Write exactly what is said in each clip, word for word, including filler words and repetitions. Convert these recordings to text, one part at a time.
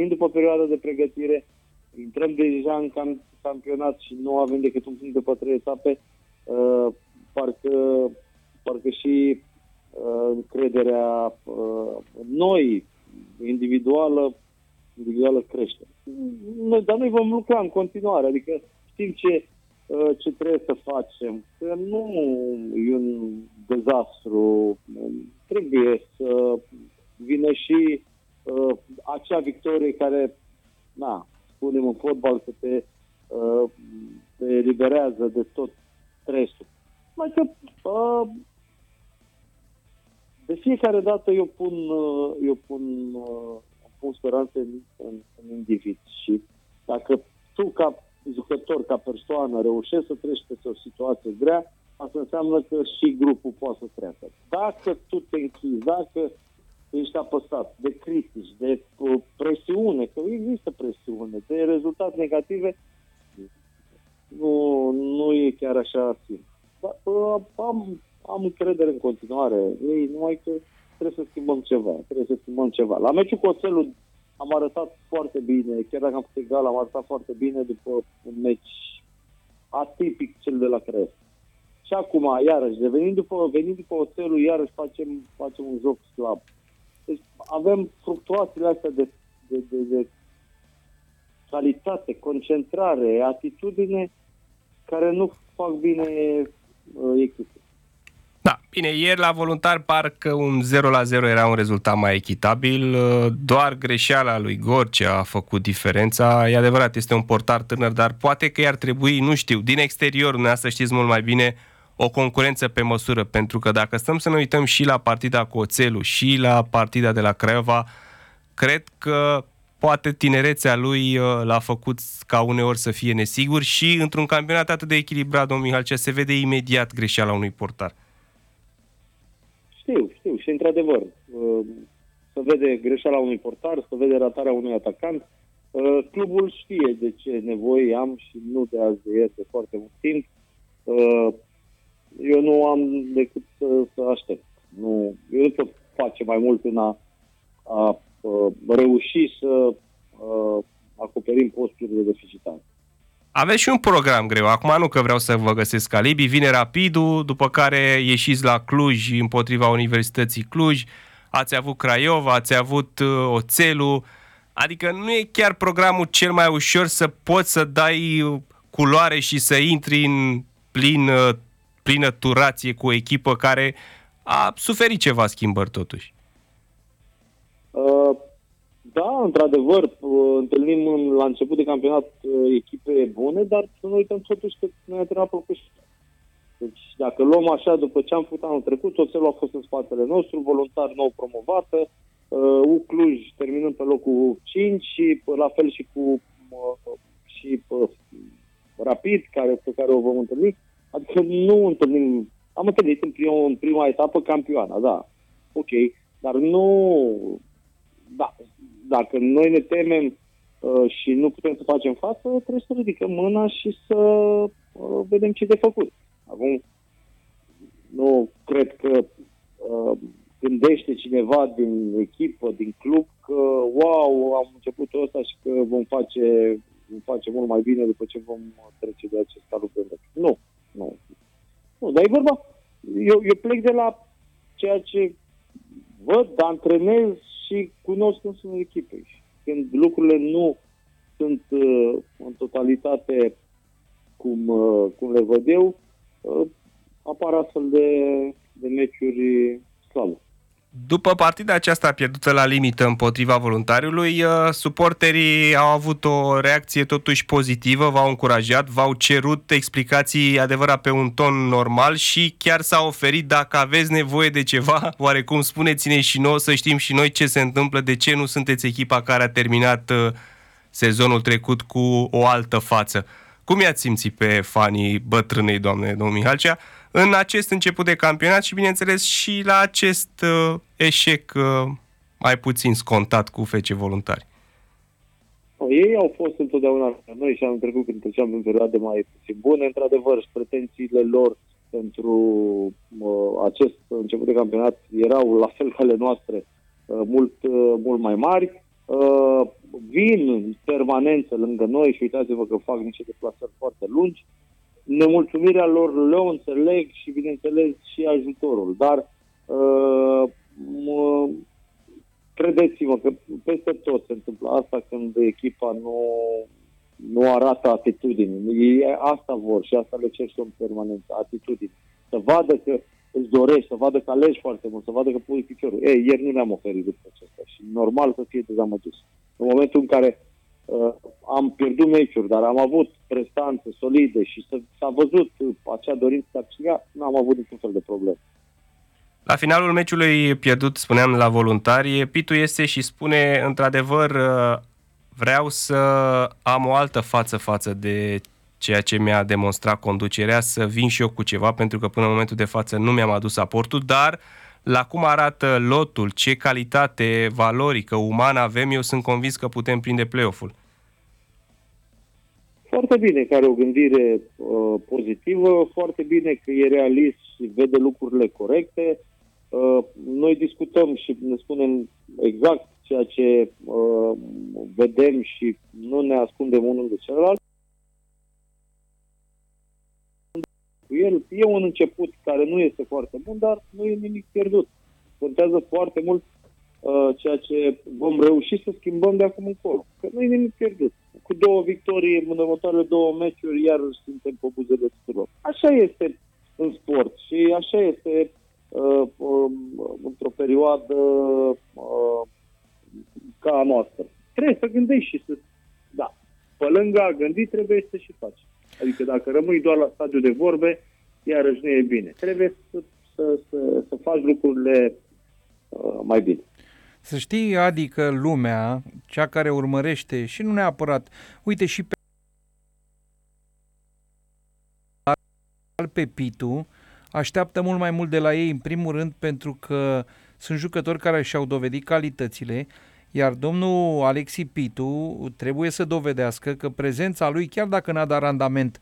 venim după perioada de pregătire, intrăm deja în cam, campionat și nu avem decât un punct după trei etape, uh, parcă, parcă și uh, încrederea uh, noi, individuală, individuală crește. Noi, dar noi vom lucra în continuare, adică știm ce, uh, ce trebuie să facem, că nu e un dezastru, trebuie să vină și uh, acea victorie care, na, spunem în fotbal că te, uh, te eliberează de tot stresul. Mai că uh, de fiecare dată eu pun, uh, eu pun, uh, pun speranțe în, în, în individ și dacă tu ca jucător, ca persoană reușești să treci peste o situație grea, asta înseamnă că și grupul poate să treacă. Dacă tu te închizi, dacă ești apăsat de critici, de uh, presiune, că există presiune, de rezultate negative, nu, nu e chiar așa simplu. Dar, uh, am, am încredere în continuare. Ei, numai că trebuie să schimbăm ceva. Trebuie să schimbăm ceva. La meciul cu Oțelul am arătat foarte bine, chiar dacă am fost egal, am arătat foarte bine după un meci atipic cel de la Craiova. Și acum, iarăși, venind după, venind după Oțelul, iarăși facem, facem un joc slab. Deci avem fluctuațiile astea de, de, de, de calitate, concentrare, atitudine care nu fac bine uh, echipei. Da, bine, ieri la Voluntar parcă un zero la zero era un rezultat mai echitabil, doar greșeala lui Gorcea a făcut diferența. E adevărat, este un portar tânăr, dar poate că i-ar trebui, nu știu, din exterior, dumneavoastră știți mult mai bine, o concurență pe măsură, pentru că dacă stăm să ne uităm și la partida cu Oțelul și la partida de la Craiova, cred că poate tinerețea lui l-a făcut ca uneori să fie nesigur și într-un campionat atât de echilibrat, domnul Mihalcea, se vede imediat greșeala unui portar. Știu, știu și într-adevăr se vede greșeala unui portar, se vede ratarea unui atacant. Clubul știe de ce nevoie am și nu de azi de ieri, de foarte mult timp. Eu nu am decât să, să aștept. Nu, eu nu pot face mai mult în a, a, a reuși să a, acoperim posturile deficitare. Aveți și un program greu. Acum nu că vreau să vă găsesc alibi. Vine Rapidul, după care ieșiți la Cluj împotriva Universității Cluj. Ați avut Craiova, ați avut uh, Oțelul. Adică nu e chiar programul cel mai ușor să poți să dai culoare și să intri în plin, uh, plină turație cu o echipă care a suferit ceva schimbări totuși. Uh... Da, într-adevăr, întâlnim în, la început de campionat echipe bune, dar să nu uităm totuși că noi am terminat profesional. Deci dacă luăm așa, după ce am făcut anul trecut, Oțelul a fost în spatele nostru, Voluntar nou promovată, U Cluj terminând pe locul cinci și la fel și cu și Rapid, care, pe care o vom întâlni. Adică nu întâlnim, am întâlnit în prima, în prima etapă campioana, da, ok, dar nu, da, dacă noi ne temem uh, și nu putem să facem față, trebuie să ridicăm mâna și să uh, vedem ce de făcut. Acum, nu cred că uh, gândește cineva din echipă, din club, că wow, am început ăsta și că vom face, vom face mult mai bine după ce vom trece de acest lucru. Nu, nu. Nu, dar e vorba, eu, eu plec de la ceea ce văd, antrenez și cunosc cum sunt echipe. Când lucrurile nu sunt uh, în totalitate cum, uh, cum le văd eu, uh, apar astfel de, de meciuri slabe. După partida aceasta pierdută la limită împotriva Voluntariului, suporterii au avut o reacție totuși pozitivă, v-au încurajat, v-au cerut explicații adevărat pe un ton normal și chiar s-au oferit, dacă aveți nevoie de ceva, oarecum spuneți-ne și nouă să știm și noi ce se întâmplă, de ce nu sunteți echipa care a terminat sezonul trecut cu o altă față. Cum i-ați simțit pe fanii bătrânei doamne, domnul Mihalcea, în acest început de campionat și, bineînțeles, și la acest uh, eșec uh, mai puțin scontat cu F C Voluntari? Ei au fost întotdeauna noi și am trecut când treceam în perioade mai puțin bune. Într-adevăr, și pretențiile lor pentru uh, acest început de campionat erau la fel ca ale noastre, uh, mult, uh, mult mai mari. Uh, vin în permanență lângă noi și uitați-vă că fac niște deplasări foarte lungi, nemulțumirea lor le-o înțeleg și, bineînțeles, și ajutorul. Dar uh, mă, credeți-mă că peste tot se întâmplă asta când echipa nu, nu arată atitudini. Ei asta vor și asta le cer și în permanență, atitudini. Să vadă că îți dorești, să vadă că alegi foarte mult, să vadă că pui piciorul. Ei, ieri nu ne-am oferit după acesta și normal să fie dezamăgiți. În momentul în care uh, am pierdut meciuri, dar am avut prestanțe solide și s-a văzut acea dorință de a câștiga, n-am avut niciun fel de problemă. La finalul meciului pierdut, spuneam, la Voluntari, Pitu este și spune, într-adevăr, vreau să am o altă față față de ceea ce mi-a demonstrat conducerea, să vin și eu cu ceva, pentru că până în momentul de față nu mi-am adus aportul, dar la cum arată lotul, ce calitate valorică, umană avem, eu sunt convins că putem prinde play-off-ul. Foarte bine că are o gândire uh, pozitivă, foarte bine că e realist și vede lucrurile corecte. Uh, noi discutăm și ne spunem exact ceea ce uh, vedem și nu ne ascundem unul de celălalt. El e un început care nu este foarte bun, dar nu e nimic pierdut. Contează foarte mult uh, ceea ce vom reuși să schimbăm de acum încolo. Că nu e nimic pierdut. Cu două victorii în următoarele două meciuri, iar suntem pe buzele tuturor. Așa este în sport și așa este uh, uh, într-o perioadă uh, ca a noastră. Trebuie să gândești și să... Da. Pe lângă a gândi, trebuie să și faci. Adică dacă rămâi doar la stadiul de vorbe, iarăși nu e bine. Trebuie să, să, să, să faci lucrurile uh, mai bine. Să știi, Adi, că lumea, cea care urmărește, și nu neapărat, uite și pe, pe Pitu, așteaptă mult mai mult de la ei, în primul rând, pentru că sunt jucători care și-au dovedit calitățile, iar domnul Alexi Pitu trebuie să dovedească că prezența lui, chiar dacă n-a dat randament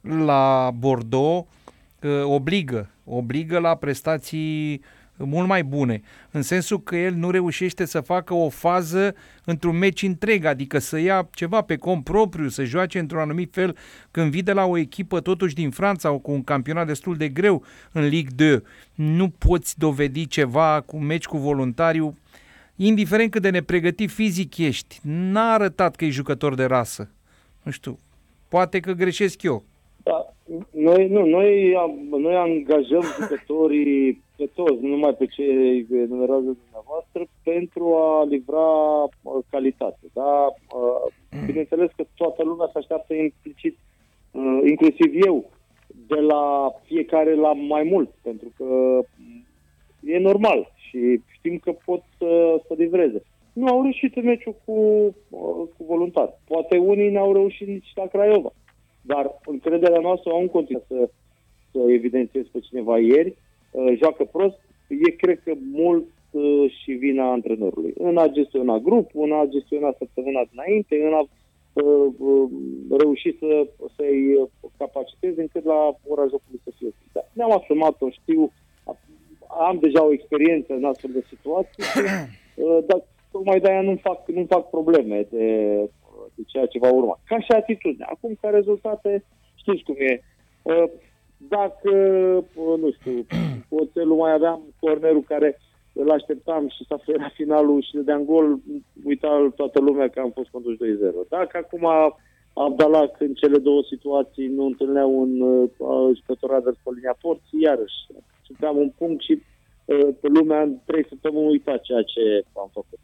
la Bordeaux, obligă, obligă la prestații mult mai bune, în sensul că el nu reușește să facă o fază într-un meci întreg, adică să ia ceva pe cont propriu, să joace într-un anumit fel, când vii de la o echipă totuși din Franța, cu un campionat destul de greu în Ligue doi, nu poți dovedi ceva cu un meci cu Voluntariu, indiferent cât de nepregătit fizic ești. N-a arătat că e jucător de rasă. Nu știu, poate că greșesc eu. Da, noi, nu, noi, noi angajăm jucătorii pe toți, nu numai pe cei numeroase dumneavoastră, pentru a livra uh, calitate. Da? Uh, bineînțeles că toată lumea se așteaptă implicit, uh, inclusiv eu, de la fiecare la mai mult, pentru că e normal și știm că pot să, să livreze. Nu au reușit în meciul cu, uh, cu Voluntari. Poate unii n-au reușit nici la Craiova. Dar încrederea noastră au în continuare să, să evidențiez pe cineva ieri. Uh, joacă prost. E, cred că, mult uh, și vina antrenorului. În a gestiona grupul, în a gestiona săptămâna dinainte, în a uh, uh, reuși să, să-i capaciteze încât la ora jocului să fie. Da, ne-am asumat-o, știu, am deja o experiență în astfel de situații, uh, dar tocmai de-aia nu fac, nu fac probleme de... de ceea ce va urma. Ca și atitudine. Acum, ca rezultate, știți cum e. Dacă, nu știu, Oțelul mai aveam cornerul care îl așteptam și s-a ferat finalul și dădeam gol, uita toată lumea că am fost conduși doi zero. Dacă acum Abdallah în cele două situații nu întâlneau un jucător advers pe linia porții, iarăși suntem un punct și pe lumea în trei săptămâni uita ceea ce am făcut.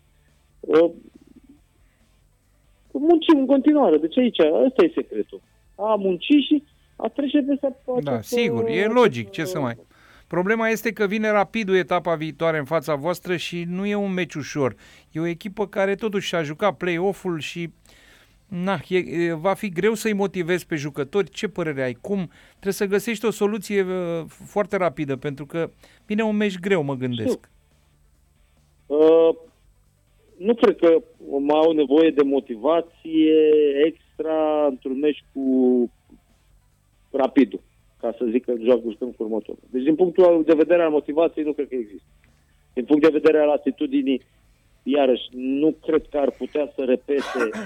Muncim în continuare. Deci aici, ăsta e secretul. A munci și a trece peste... Da, sigur, e logic, ce să mai... Problema este că vine Rapidul etapa viitoare în fața voastră și nu e un meci ușor. E o echipă care totuși a jucat play-off-ul și na, e, va fi greu să-i motivezi pe jucători. Ce părere ai? Cum? Trebuie să găsești o soluție uh, foarte rapidă, pentru că vine un meci greu, mă gândesc. Uh, nu cred că mai au nevoie de motivație extra într-un meci cu Rapidul, ca să zic că joacă jucăm cu următorul. Deci din punctul de vedere al motivației nu cred că există. Din punct de vedere al atitudinii iarăși, nu cred că ar putea să repete